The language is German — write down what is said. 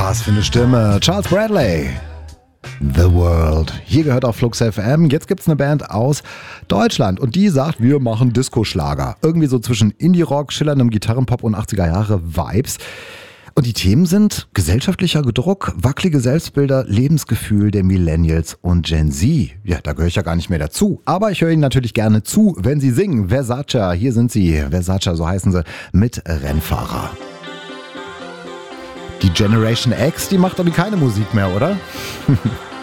Was für eine Stimme. Charles Bradley. The World. Hier gehört auch Flux FM. Jetzt gibt's eine Band aus Deutschland und die sagt, wir machen Disco-Schlager. Irgendwie so zwischen Indie-Rock, schillerndem Gitarrenpop und 80er-Jahre-Vibes. Und die Themen sind gesellschaftlicher Druck, wackelige Selbstbilder, Lebensgefühl der Millennials und Gen Z. Ja, da gehöre ich ja gar nicht mehr dazu. Aber ich höre Ihnen natürlich gerne zu, wenn Sie singen. Versace, hier sind sie. Versace, so heißen sie, mit Rennfahrer. Die Generation X, die macht aber keine Musik mehr, oder?